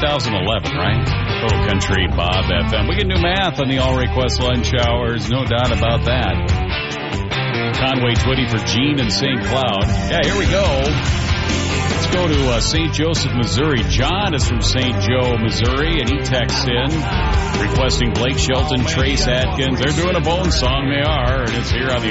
2011, right? Oh, Country Bob FM. We can do math on the All Request Lunch Hours. No doubt about that. Conway Twitty for Gene in St. Cloud. Yeah, here we go. Let's go to St. Joseph, Missouri. John is from St. Joe, Missouri, and he texts in requesting Blake Shelton, Trace Atkins. They're doing a Bone song. They are, and it's here on the